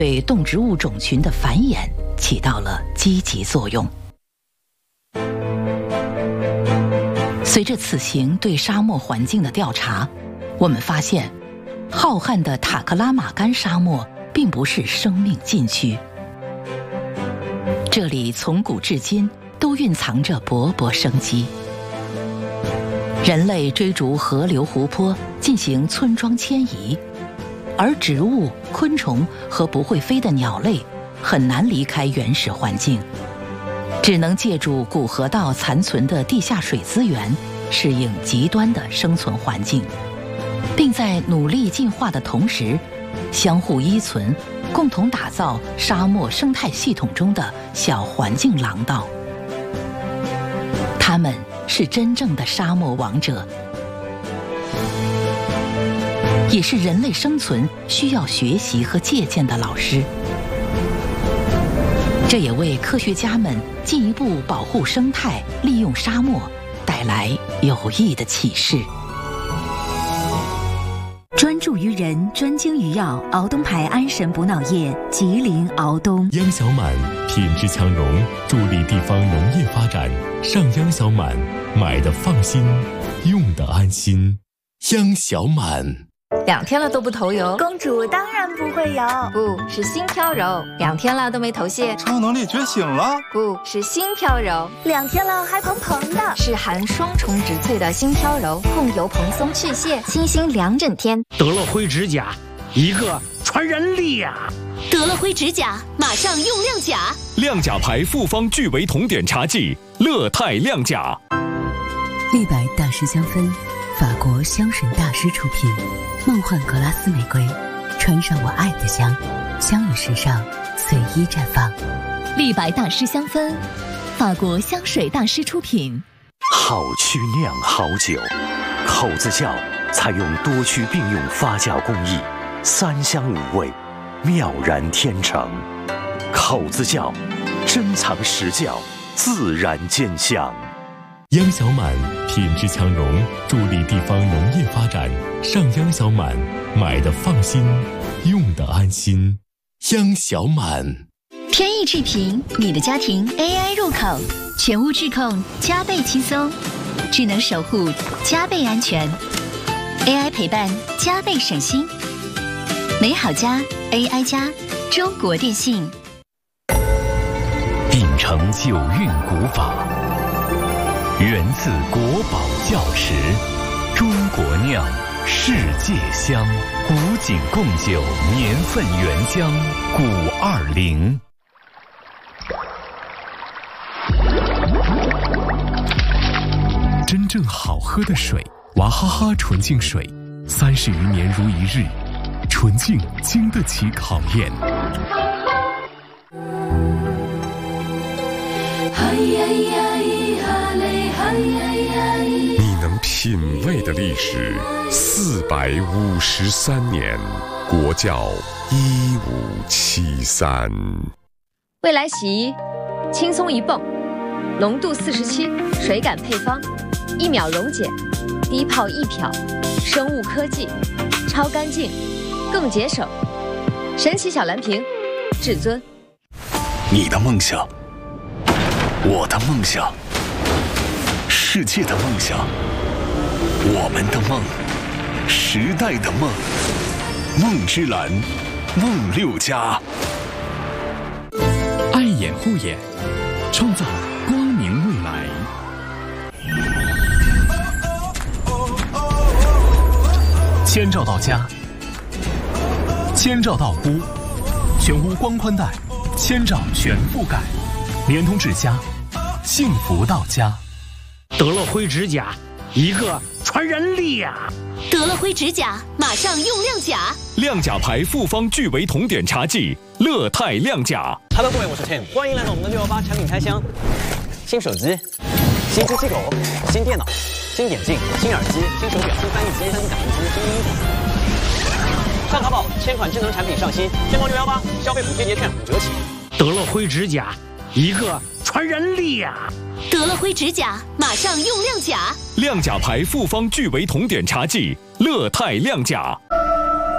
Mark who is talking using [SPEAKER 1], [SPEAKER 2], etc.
[SPEAKER 1] 对动植物种群的繁衍起到了积极作用。随着此行对沙漠环境的调查，我们发现，浩瀚的塔克拉玛干沙漠并不是生命禁区，这里从古至今都蕴藏着勃勃生机。人类追逐河流湖泊进行村庄迁移，而植物、昆虫和不会飞的鸟类很难离开原始环境，只能借助古河道残存的地下水资源适应极端的生存环境，并在努力进化的同时相互依存，共同打造沙漠生态系统中的小环境廊道。它们是真正的沙漠王者，也是人类生存需要学习和借鉴的老师。这也为科学家们进一步保护生态、利用沙漠带来有益的启示。
[SPEAKER 2] 专注于人，专精于药，敖东牌安神补脑液，吉林敖东。
[SPEAKER 3] 央小满品质强融，助力地方农业发展。上央小满，买的放心，用的安心。央小满。
[SPEAKER 4] 2天了都不头油，
[SPEAKER 5] 公主当然不会油，
[SPEAKER 4] 不是心飘柔。2天了都没头屑，
[SPEAKER 6] 超能力觉醒了，
[SPEAKER 4] 不是心飘柔。
[SPEAKER 5] 2天了还蓬蓬的，
[SPEAKER 4] 是含双重植萃的心飘柔，控油蓬松去屑，清新2整天。
[SPEAKER 7] 德乐辉指甲，一个传染力呀！
[SPEAKER 8] 德乐辉指甲，马上用亮甲。
[SPEAKER 9] 亮甲牌复方聚维酮碘茶剂，乐泰亮甲。
[SPEAKER 2] 立白大师香氛，法国香水大师出品。梦幻格拉斯玫瑰，穿上我爱的香，香与时尚随意绽放。
[SPEAKER 8] 立白大师香氛，法国香水大师出品。
[SPEAKER 10] 好曲酿好酒，口子窖采用多区并用发酵工艺，3香5味，妙然天成。口子窖珍藏实窖，自然见香。
[SPEAKER 3] 央小满品质强融，助力地方农业发展。上央小满，买的放心，用的安心。央小满。
[SPEAKER 8] 天翼智屏，你的家庭 AI 入口，全屋智控加倍轻松，智能守护加倍安全， AI 陪伴加倍省心。美好家 AI 家，中国电信。
[SPEAKER 11] 秉承九韵古法，源自国宝窖池，中国酿，世界香，古井贡酒年份原浆520。
[SPEAKER 3] 真正好喝的水，娃哈哈纯净水，30余年如一日，纯净经得起考验。
[SPEAKER 12] 你能品味的历史453年，国窖1573。
[SPEAKER 4] 未来洗衣，轻松一泵，浓度47，水感配方，1秒溶解，低泡易漂，生物科技，超干净，更节省。神奇小蓝瓶，至尊。
[SPEAKER 10] 你的梦想，我的梦想，世界的梦想，我们的梦，时代的梦，梦之蓝，梦6家。
[SPEAKER 3] 爱眼护眼，创造光明未来。
[SPEAKER 13] 千兆到家，千兆到屋，全屋光宽带，千兆全覆盖，联通至家，幸福到家。
[SPEAKER 7] 德乐辉指甲，一个传染力呀！
[SPEAKER 8] 德乐辉指甲，马上用亮甲。
[SPEAKER 9] 亮甲牌复方聚维酮碘茶剂，乐泰亮甲。
[SPEAKER 14] Hello， 各位，我是 Tim， 欢迎来到我们的618产品开箱。新手机、新机器狗、新电脑、新眼镜、新耳机、新手表、新翻译机、3D 打印机、新衣服。上淘宝，千款智能产品上新，天猫618消费补贴节券5折起。
[SPEAKER 7] 德乐辉指甲，一个传染力呀！
[SPEAKER 8] 德乐辉指甲，马上用亮甲。
[SPEAKER 9] 亮甲牌复方聚维酮碘茶剂，乐泰亮甲。